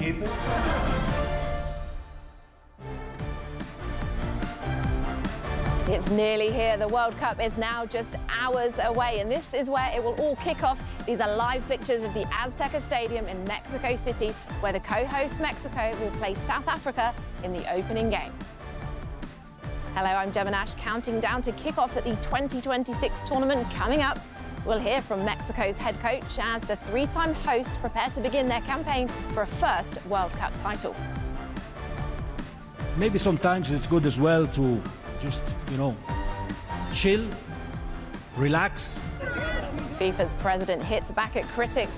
people. It's nearly here. The World Cup is now just hours away, and this is where it will all kick off. These are live pictures of the Azteca Stadium in Mexico City, where the co-host Mexico will play South Africa in the opening game. Hello, I'm Gemma Nash, counting down to kick off at the 2026 tournament coming up. We'll hear from Mexico's head coach as the three-time hosts prepare to begin their campaign for a first World Cup title. Maybe sometimes it's good as well to just, chill, relax. FIFA's president hits back at critics